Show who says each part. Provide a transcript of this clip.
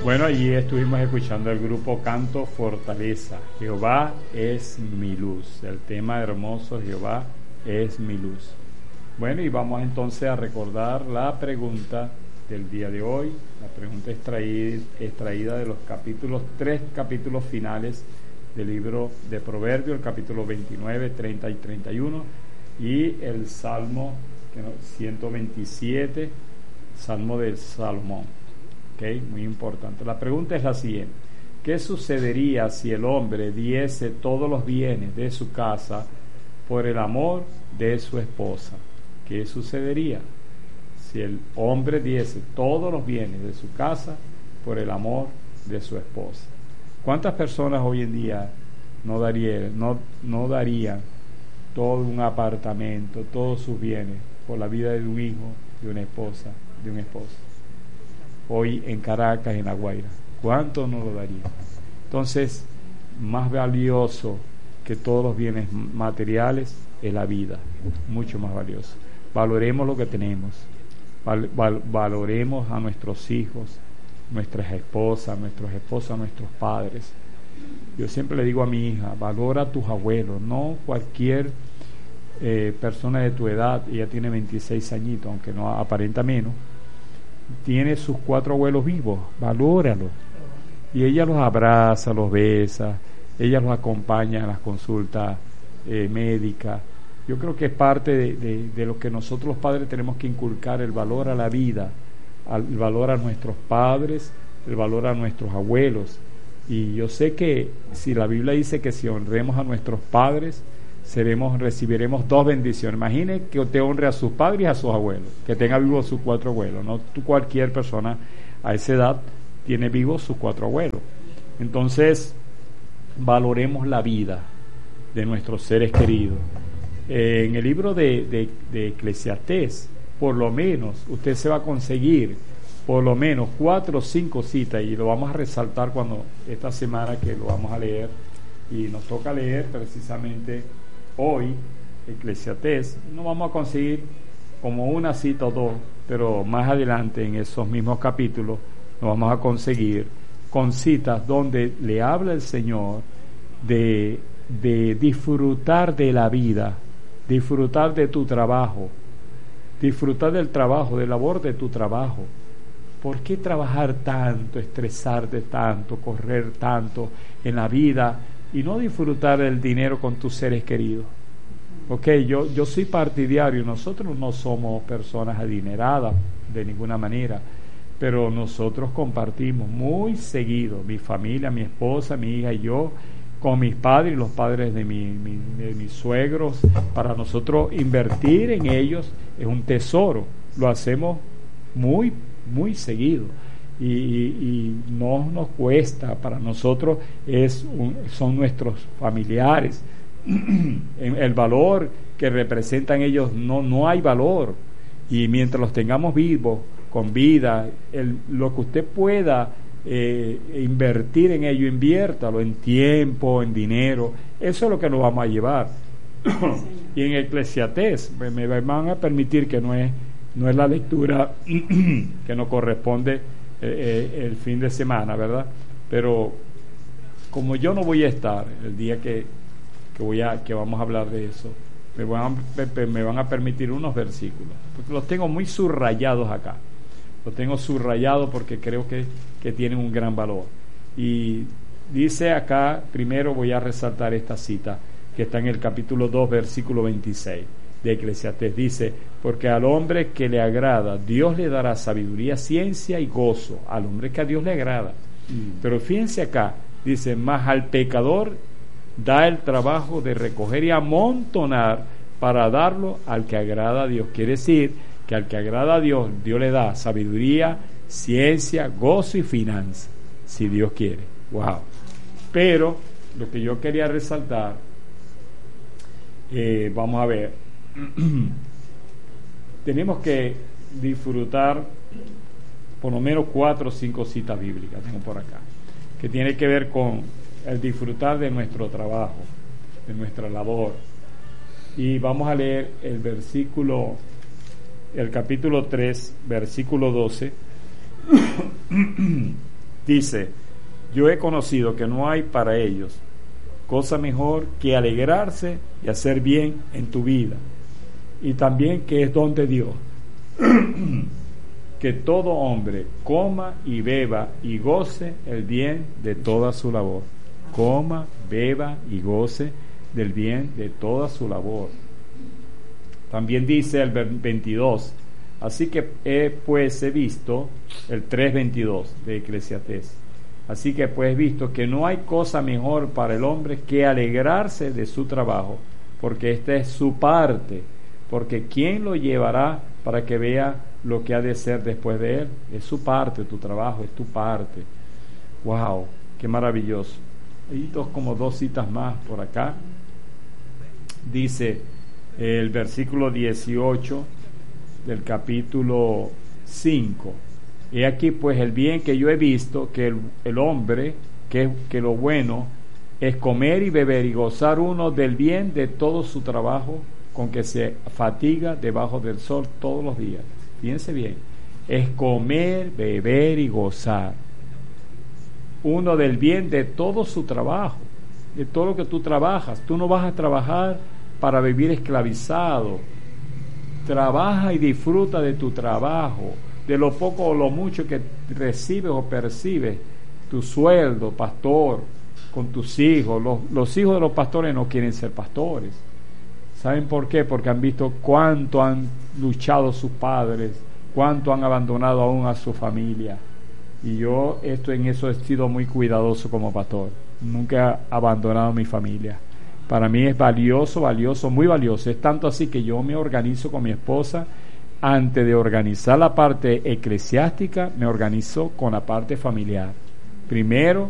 Speaker 1: Bueno, allí estuvimos escuchando el grupo Canto Fortaleza. Jehová es mi luz. El tema hermoso, Jehová es mi luz. Bueno, y vamos entonces a recordar la pregunta del día de hoy. La pregunta extraída de los tres capítulos finales del libro de Proverbios, el capítulo 29, 30 y 31, y el Salmo 127, Salmo del Salomón. Okay, muy importante. La pregunta es la siguiente: ¿qué sucedería si el hombre diese todos los bienes de su casa por el amor de su esposa? ¿Qué sucedería si el hombre diese todos los bienes de su casa por el amor de su esposa? ¿Cuántas personas hoy en día no darían todo un apartamento, todos sus bienes por la vida de un hijo, de una esposa, de un esposo? Hoy en Caracas, en La Guaira, ¿cuánto no lo daría? Entonces, más valioso que todos los bienes materiales es la vida, mucho más valioso. Valoremos lo que tenemos, valoremos a nuestros hijos, nuestras esposas, nuestros padres. Yo siempre le digo a mi hija: valora a tus abuelos, no cualquier persona de tu edad. Ella tiene 26 añitos, aunque no aparenta menos. Tiene sus 4 abuelos vivos, valóralos. Y ella los abraza, los besa, ella los acompaña en las consultas médicas. Yo creo que es parte de lo que nosotros los padres tenemos que inculcar: el valor a la vida, el valor a nuestros padres, el valor a nuestros abuelos. Y yo sé que si la Biblia dice que si honremos a nuestros padres, recibiremos 2 bendiciones. Imagine que usted honre a sus padres y a sus abuelos, que tenga vivos sus 4 abuelos. No cualquier persona a esa edad tiene vivos sus 4 abuelos. Entonces, valoremos la vida de nuestros seres queridos. En el libro de Eclesiastés, por lo menos usted se va a conseguir por lo menos 4 o 5 citas, y lo vamos a resaltar cuando esta semana que lo vamos a leer, y nos toca leer precisamente hoy Eclesiastés. No vamos a conseguir como una cita o 2, pero más adelante en esos mismos capítulos nos vamos a conseguir con citas donde le habla el Señor de disfrutar de la vida, disfrutar de tu trabajo, disfrutar del trabajo, del labor de tu trabajo. ¿Por qué trabajar tanto, estresarte tanto, correr tanto en la vida y no disfrutar del dinero con tus seres queridos? Ok, yo soy partidario. Nosotros no somos personas adineradas de ninguna manera, pero nosotros compartimos muy seguido, mi familia, mi esposa, mi hija y yo, con mis padres y los padres de mis suegros. Para nosotros invertir en ellos es un tesoro. Lo hacemos muy seguido y no nos cuesta. Para nosotros son nuestros familiares. El valor que representan ellos no hay valor, y mientras los tengamos vivos, con vida, lo que usted pueda invertir en ello, inviértalo en tiempo, en dinero. Eso es lo que nos vamos a llevar. Y en Eclesiastés me van a permitir que no es la lectura que nos corresponde el fin de semana, ¿verdad? Pero como yo no voy a estar el día que vamos a hablar de eso, me van a permitir unos versículos, porque los tengo muy subrayados acá. Los tengo subrayados porque creo que tienen un gran valor. Y dice acá, primero voy a resaltar esta cita que está en el capítulo 2, versículo 26 de Eclesiastés. Dice: porque al hombre que le agrada, Dios le dará sabiduría, ciencia y gozo. Al hombre que a Dios le agrada. Pero fíjense acá, dice: mas al pecador da el trabajo de recoger y amontonar para darlo al que agrada a Dios. Quiere decir que al que agrada a Dios, Dios le da sabiduría, ciencia, gozo y finanza, si Dios quiere. Wow. Pero lo que yo quería resaltar, vamos a ver, tenemos que disfrutar por lo menos 4 o 5 citas bíblicas, tengo por acá, que tiene que ver con el disfrutar de nuestro trabajo, de nuestra labor. Y vamos a leer el capítulo 3, versículo 12, Dice, yo he conocido que no hay para ellos cosa mejor que alegrarse y hacer bien en tu vida, y también que es don de Dios que todo hombre coma y beba y goce el bien de toda su labor. Coma, beba y goce del bien de toda su labor. También dice el 22, así que pues he visto, el 3:22 de Eclesiastés, así que pues he visto que no hay cosa mejor para el hombre que alegrarse de su trabajo, porque esta es su parte, porque ¿quién lo llevará para que vea lo que ha de ser después de él? Es su parte, tu trabajo es tu parte. Wow, qué maravilloso. Hay dos citas más por acá. Dice el versículo 18 del capítulo 5, he aquí pues el bien que yo he visto, que el hombre, que lo bueno es comer y beber y gozar uno del bien de todo su trabajo, con que se fatiga debajo del sol todos los días. Fíjense bien, es comer, beber y gozar uno del bien de todo su trabajo, de todo lo que tú trabajas. Tú no vas a trabajar para vivir esclavizado. Trabaja y disfruta de tu trabajo, de lo poco o lo mucho que recibes o percibes, tu sueldo, pastor, con tus hijos. Los hijos de los pastores no quieren ser pastores. ¿Saben por qué? Porque han visto cuánto han luchado sus padres, cuánto han abandonado aún a su familia. Y yo en eso he sido muy cuidadoso como pastor. Nunca he abandonado a mi familia. Para mí es valioso, muy valioso. Es tanto así que yo me organizo con mi esposa. Antes de organizar la parte eclesiástica, me organizo con la parte familiar. Primero